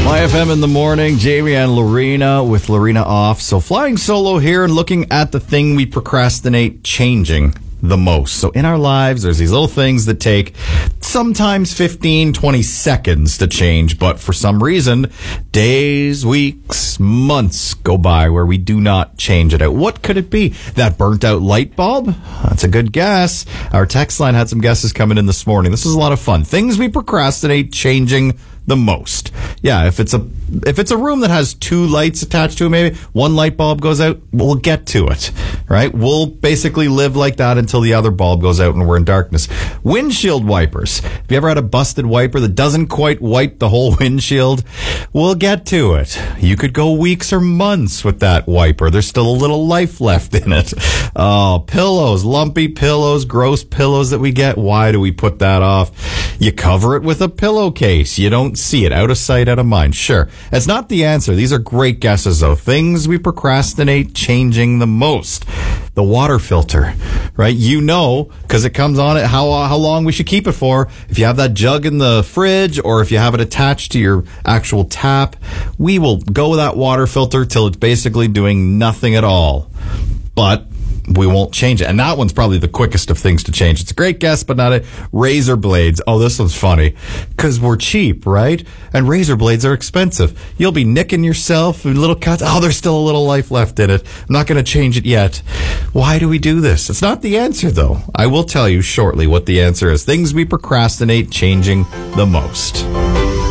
YFM in the morning, Jamie and Lorena with Lorena off. So flying solo here and looking at the thing we procrastinate changing the most. So in our lives, there's these little things that take sometimes 15, 20 seconds to change. But for some reason, days, weeks, months go by where we do not change it out. What could it be? That burnt out light bulb? That's a good guess. Our text line had some guesses coming in this morning. This is a lot of fun. Things we procrastinate changing the most. Yeah, if it's a room that has two lights attached to it, maybe one light bulb goes out, we'll get to it, right? We'll basically live like that until the other bulb goes out and we're in darkness. Windshield wipers. Have you ever had a busted wiper that doesn't quite wipe the whole windshield? We'll get to it. You could go weeks or months with that wiper. There's still a little life left in it. Oh, pillows, lumpy pillows, gross pillows that we get. Why do we put that off? You cover it with a pillowcase. You don't see it. Out of sight, out of mind. Sure. It's not the answer. These are great guesses, though. Things we procrastinate changing the most. The water filter, right? You know, because it comes on it, how long we should keep it for. If you have that jug in the fridge or if you have it attached to your actual tap, we will go with that water filter till it's basically doing nothing at all. But we won't change it. And that one's probably the quickest of things to change. It's a great guess, but not a razor blades. Oh, this one's funny because we're cheap, right? And razor blades are expensive. You'll be nicking yourself with little cuts. Oh, there's still a little life left in it. I'm not going to change it yet. Why do we do this? It's not the answer, though. I will tell you shortly what the answer is. Things we procrastinate changing the most.